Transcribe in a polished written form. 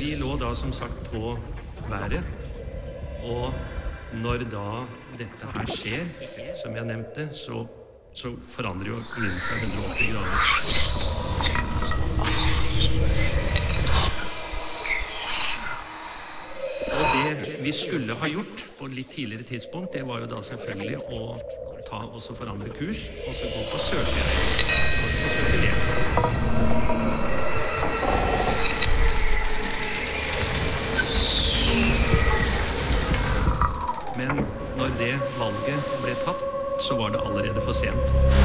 Vi lå da som sagt på været, og når da dette her skjer, som jeg nevnte, så forandrer jo vinden seg 180 grader. Og det vi skulle ha gjort på et litt tidligere tidspunkt, det var jo da selvfølgelig å ta og så forandre kurs, og så gå på sørsiden for å søke ned. Men når det valget ble tatt, så var det allerede for sent.